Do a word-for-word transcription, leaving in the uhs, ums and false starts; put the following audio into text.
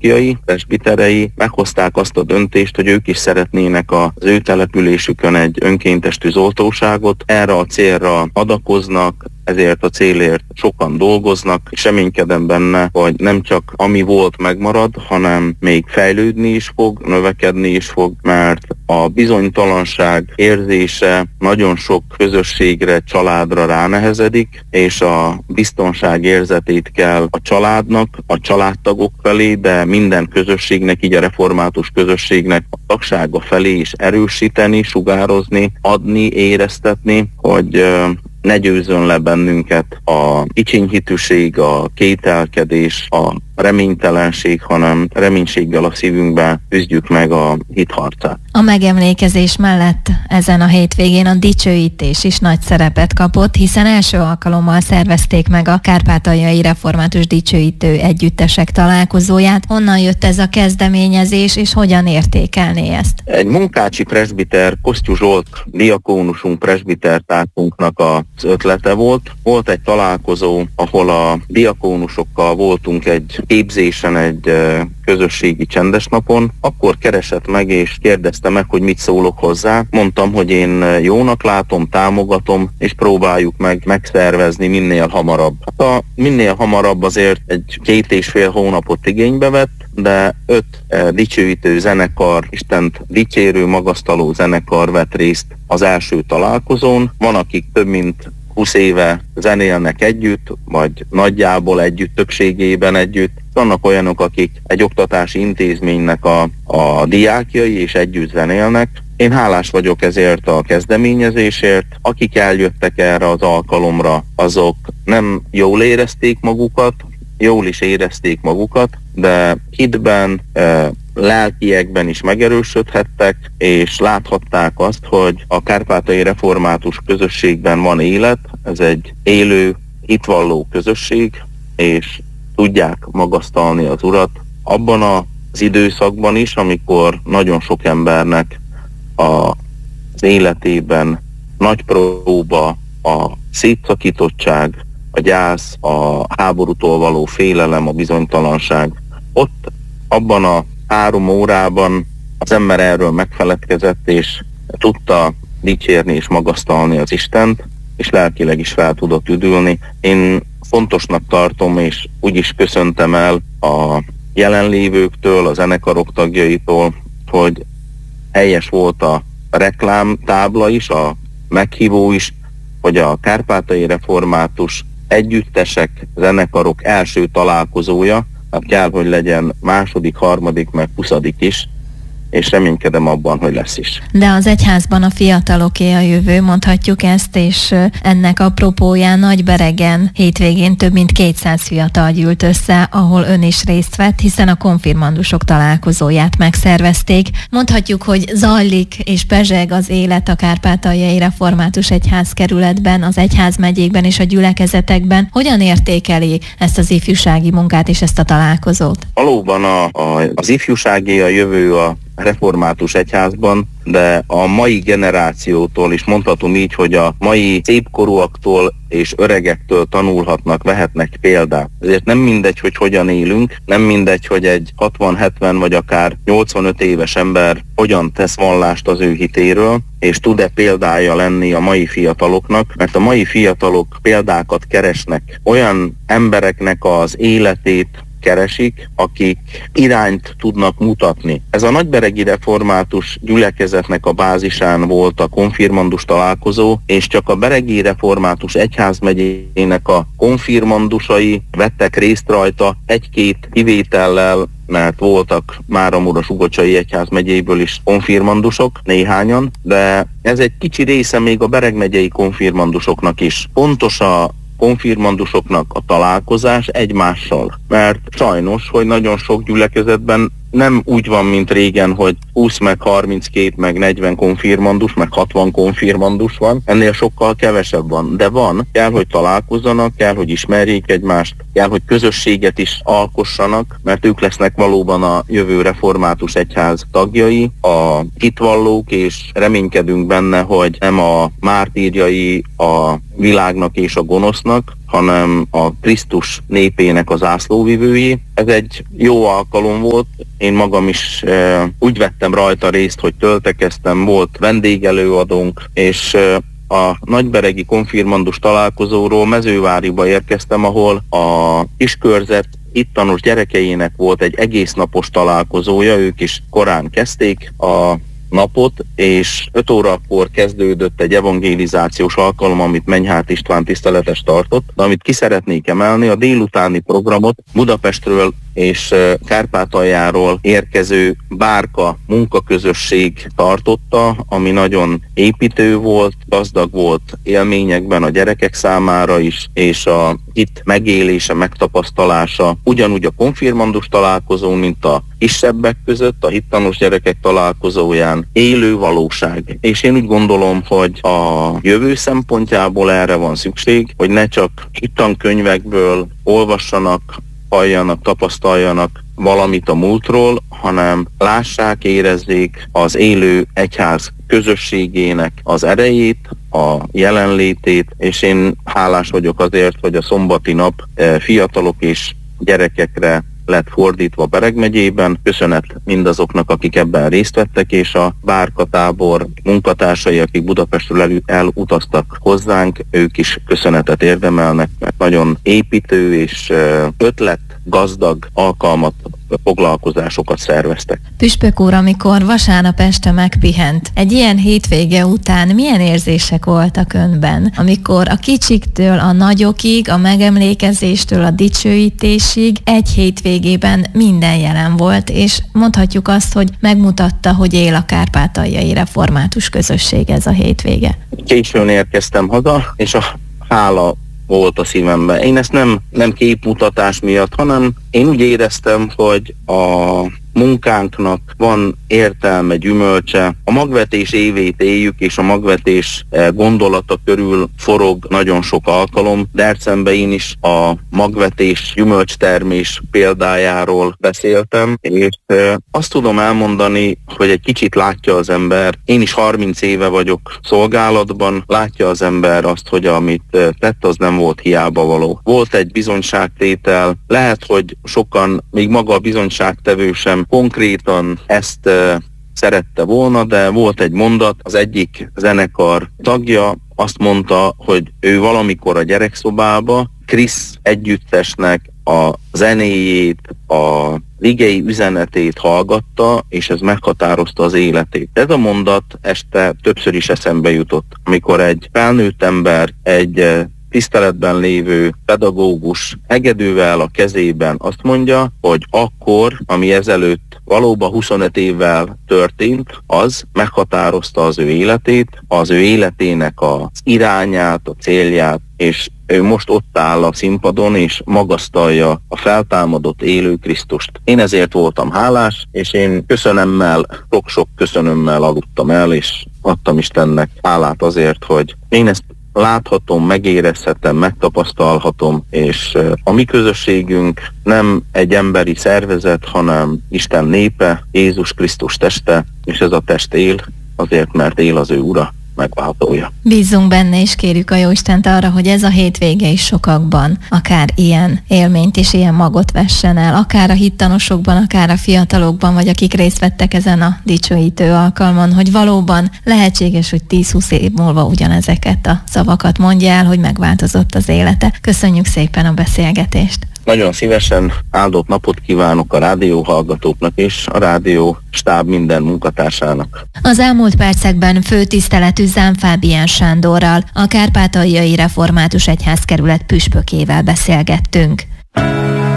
tagjai, presbiterei meghozták azt a döntést, hogy ők is szeretnének az ő településükön egy önkéntes tűzoltóságot. Erre a célra adakoznak, ezért a célért sokan dolgoznak, és reménykedem benne, hogy nem csak ami volt megmarad, hanem még fejlődni is fog, növekedni is fog, mert a bizonytalanság érzése nagyon sok közösségre, családra ránehezedik, és a biztonság érzetét kell a családnak, a családtagok felé, de minden közösségnek, így a református közösségnek a tagsága felé is erősíteni, sugározni, adni, éreztetni, hogy ne győzzön le bennünket a kicsinyhitűség, a kételkedés, a reménytelenség, hanem reménységgel a szívünkbe küzdjük meg a hitharcát. A megemlékezés mellett ezen a hétvégén a dicsőítés is nagy szerepet kapott, hiszen első alkalommal szervezték meg a Kárpátaljai Református Dicsőítő Együttesek találkozóját. Honnan jött ez a kezdeményezés, és hogyan értékelné ezt? Egy munkácsi presbiter, Kosztyú Zsolt diakónusunk, presbitertársunknak az ötlete volt. Volt egy találkozó, ahol a diakónusokkal voltunk egy képzésen, egy közösségi csendesnapon, akkor keresett meg és kérdezte meg, hogy mit szólok hozzá. Mondtam, hogy én jónak látom, támogatom, és próbáljuk meg megszervezni minél hamarabb. Hát a minél hamarabb azért egy két és fél hónapot igénybe vett, de öt eh, dicsőítő zenekar, Istent dicsérő, magasztaló zenekar vett részt az első találkozón. Van, akik több mint húsz éve zenélnek együtt, vagy nagyjából együtt, többségében együtt. Vannak olyanok, akik egy oktatási intézménynek a, a diákjai, és együtt zenélnek. Én hálás vagyok ezért a kezdeményezésért. Akik eljöttek erre az alkalomra, azok nem jól érezték magukat, jól is érezték magukat, de hitben, e, lelkiekben is megerősödhettek, és láthatták azt, hogy a kárpátaljai református közösségben van élet, ez egy élő, hitvalló közösség, és tudják magasztalni az Urat abban az időszakban is, amikor nagyon sok embernek az életében nagy próba a szétszakítottság, a gyász, a háborútól való félelem, a bizonytalanság. Ott abban a három órában az ember erről megfeledkezett, és tudta dicsérni és magasztalni az Istent, és lelkileg is fel tudott üdülni. Én fontosnak tartom, és úgy is köszöntem el a jelenlévőktől, a zenekarok tagjaitól, hogy helyes volt a reklámtábla is, a meghívó is, hogy a Kárpátaljai Református Együttesek, zenekarok első találkozója, hát kell, hogy legyen második, harmadik, meg huszadik is, és reménykedem abban, hogy lesz is. De az egyházban a fiataloké a jövő, mondhatjuk ezt, és ennek apropóján Nagyberegen hétvégén több mint kétszáz fiatal gyűlt össze, ahol ön is részt vett, hiszen a konfirmandusok találkozóját megszervezték. Mondhatjuk, hogy zajlik és pezseg az élet a Kárpátaljai Református Egyházkerületben, az egyházmegyékben és a gyülekezetekben. Hogyan értékeli ezt az ifjúsági munkát és ezt a találkozót? Valóban a, a, az ifjúságé a jövő a református egyházban, de a mai generációtól is mondhatom így, hogy a mai szépkorúaktól és öregektől tanulhatnak, vehetnek példát. Ezért nem mindegy, hogy hogyan élünk, nem mindegy, hogy egy hatvan-hetven vagy akár nyolcvanöt éves ember hogyan tesz vallást az ő hitéről, és tud-e példája lenni a mai fiataloknak, mert a mai fiatalok példákat keresnek. Olyan embereknek az életét keresik, akik irányt tudnak mutatni. Ez a nagyberegi református gyülekezetnek a bázisán volt a konfirmandus találkozó, és csak a beregi református egyházmegyének a konfirmandusai vettek részt rajta egy-két kivétellel, mert voltak Máramura Sugocsai egyházmegyéből is konfirmandusok, néhányan, de ez egy kicsi része még a Bereg megyei konfirmandusoknak is. Pontos a konfirmandusoknak a találkozás egymással, mert sajnos, hogy nagyon sok gyülekezetben nem úgy van, mint régen, hogy húsz meg harminckét meg negyven konfirmandus, meg hatvan konfirmandus van, ennél sokkal kevesebb van, de van, kell, hogy találkozzanak, kell, hogy ismerjék egymást, kell, hogy közösséget is alkossanak, mert ők lesznek valóban a jövő református egyház tagjai, a hitvallók, és reménykedünk benne, hogy nem a mártírjai a világnak és a gonosznak, hanem a Krisztus népének az zászlóvivői. Ez egy jó alkalom volt, én magam is e, úgy vettem rajta részt, hogy töltekeztem, volt vendégelőadónk, és e, a nagyberegi konfirmandus találkozóról Mezőváriba érkeztem, ahol a kiskörzet ittanos gyerekeinek volt egy egész napos találkozója, ők is korán kezdték a napot, és öt órakor kezdődött egy evangelizációs alkalom, amit Menyhárt István tiszteletes tartott, de amit ki szeretnék emelni, a délutáni programot Budapestről és Kárpátaljáról érkező bárka munkaközösség tartotta, ami nagyon építő volt, gazdag volt élményekben a gyerekek számára is, és a itt megélése, megtapasztalása ugyanúgy a konfirmandus találkozón, mint a kisebbek között, a hittanos gyerekek találkozóján élő valóság. És én úgy gondolom, hogy a jövő szempontjából erre van szükség, hogy ne csak hittankönyvekből olvassanak, halljanak, tapasztaljanak valamit a múltról, hanem lássák, érezzék az élő egyház közösségének az erejét, a jelenlétét, és én hálás vagyok azért, hogy a szombati nap fiatalok és gyerekekre lett fordítva Bereg megyében. Köszönet mindazoknak, akik ebben részt vettek, és a bárkatábor munkatársai, akik Budapestről elutaztak hozzánk, ők is köszönetet érdemelnek, mert nagyon építő és ötlet gazdag alkalmat, foglalkozásokat szerveztek. Püspök úr, amikor vasárnap este megpihent, egy ilyen hétvége után milyen érzések voltak önben? Amikor a kicsiktől a nagyokig, a megemlékezéstől a dicsőítésig egy hétvégében minden jelen volt, és mondhatjuk azt, hogy megmutatta, hogy él a kárpátaljai református közösség ez a hétvége. Későn érkeztem haza, és a hála volt a szívemben. Én ezt nem, nem képmutatás miatt, hanem én úgy éreztem, hogy a munkánknak van értelme, gyümölcse. A magvetés évét éljük, és a magvetés gondolata körül forog nagyon sok alkalom. Dercebenben én is a magvetés gyümölcstermés példájáról beszéltem, és azt tudom elmondani, hogy egy kicsit látja az ember, én is harminc éve vagyok szolgálatban, látja az ember azt, hogy amit tett, az nem volt hiába való. Volt egy bizonyságtétel, lehet, hogy sokan, még maga a bizonyságtevő sem konkrétan ezt uh, szerette volna, de volt egy mondat, az egyik zenekar tagja azt mondta, hogy ő valamikor a gyerekszobába Krisz együttesnek a zenéjét, a igei üzenetét hallgatta, és ez meghatározta az életét. Ez a mondat este többször is eszembe jutott, amikor egy felnőtt ember, egy tiszteletben lévő pedagógus hegedűvel a kezében azt mondja, hogy akkor, ami ezelőtt valóban huszonöt évvel történt, az meghatározta az ő életét, az ő életének az irányát, a célját, és ő most ott áll a színpadon, és magasztalja a feltámadott élő Krisztust. Én ezért voltam hálás, és én köszönömmel, sok-sok köszönömmel aludtam el, és adtam Istennek hálát azért, hogy én ezt láthatom, megérezhetem, megtapasztalhatom, és a mi közösségünk nem egy emberi szervezet, hanem Isten népe, Jézus Krisztus teste, és ez a test él, azért, mert él az ő ura, megváltója. Bízzunk benne, és kérjük a Jóistent arra, hogy ez a hétvége is sokakban akár ilyen élményt és ilyen magot vessen el, akár a hittanosokban, akár a fiatalokban, vagy akik részt vettek ezen a dicsőítő alkalmon, hogy valóban lehetséges, hogy tíz-húsz év múlva ugyanezeket a szavakat mondja el, hogy megváltozott az élete. Köszönjük szépen a beszélgetést! Nagyon szívesen áldott napot kívánok a rádió hallgatóknak és a rádió stáb minden munkatársának. Az elmúlt percekben főtiszteletű Zám Fábián Sándorral, a Kárpátaljai Református Egyházkerület püspökével beszélgettünk.